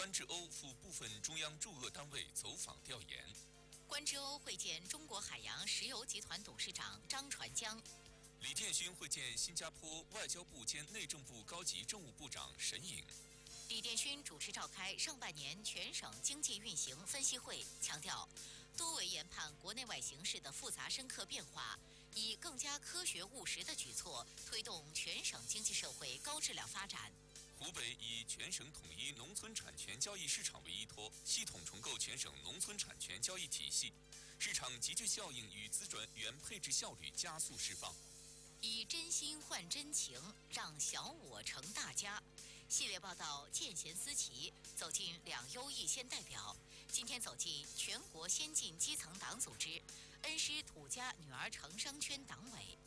关志欧赴部分中央驻鄂单位走访调研。 关志欧会见中国海洋石油集团董事长张传江。 李建勋会见新加坡外交部兼内政部高级政务部长沈颖。 李建勋主持召开上半年全省经济运行分析会，强调多维研判国内外形势的复杂深刻变化，以更加科学务实的举措推动全省经济社会高质量发展。 湖北以全省统一农村产权交易市场为依托，系统重构全省农村产权交易体系，市场集聚效应与资源配置效率加速释放。 以真心换真情，让小我成大家。系列报道见贤思齐，走进两优一先代表。今天走进全国先进基层党组织恩施土家女儿城商圈党委。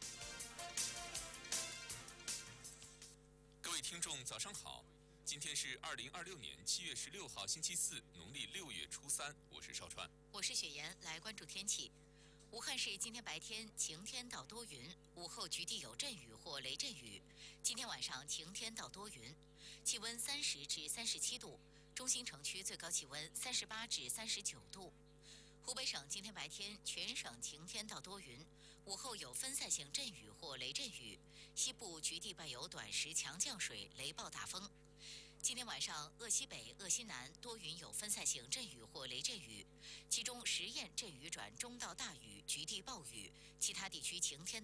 各位听众，早上好！今天是2026年7月16号，星期四，农历6月初3。我是邵川， 我是雪妍，来关注天气。武汉市今天白天晴天到多云，午后局地有阵雨或雷阵雨。今天晚上晴天到多云，气温30至37度，中心城区最高气温38至39度。湖北省今天白天全省晴天到多云，午后有分散性阵雨或雷阵雨，西部局地伴有短时强降水、雷暴大风。今天晚上，鄂西北、鄂西南多云有分散性阵雨或雷阵雨，其中十堰阵雨转中到大雨，局地暴雨，其他地区晴天。